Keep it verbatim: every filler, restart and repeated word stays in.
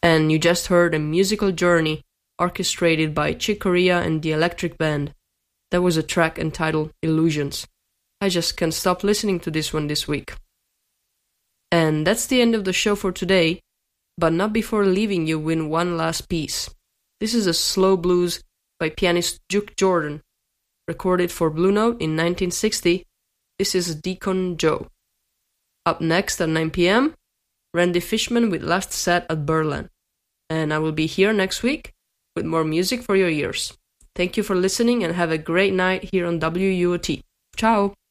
And you just heard a musical journey orchestrated by Chick Corea and the Electric Band. That was a track entitled Illusions. I just can't stop listening to this one this week. And that's the end of the show for today, but not before leaving you with one last piece. This is a slow blues by pianist Duke Jordan, recorded for Blue Note in nineteen sixty. This is Deacon Joe. Up next at nine p.m., Randy Fishman with Last Set at Berlin. And I will be here next week with more music for your ears. Thank you for listening and have a great night here on W U O T. Ciao!